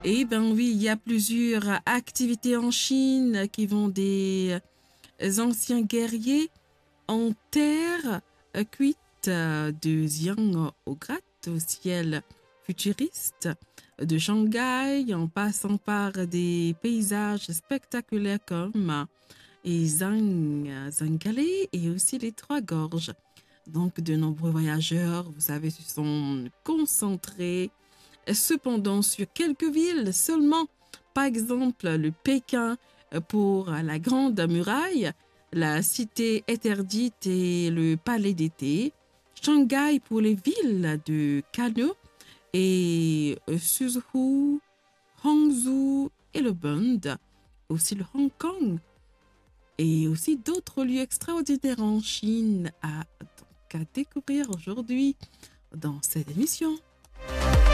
Eh ben oui, il y a plusieurs activités en Chine qui vont des anciens guerriers en terre cuite de Xi'an au gratte-ciel futuriste de Shanghai, en passant par des paysages spectaculaires comme Zhangale et aussi les Trois Gorges. Donc, de nombreux voyageurs, vous savez, se sont concentrés cependant sur quelques villes seulement. Par exemple, le Pékin pour la Grande Muraille, la Cité interdite et le Palais d'été, Shanghai pour les villes de Kano et Suzhou, Hangzhou et le Bund, aussi le Hong Kong et aussi d'autres lieux extraordinaires en Chine à découvrir aujourd'hui dans cette émission.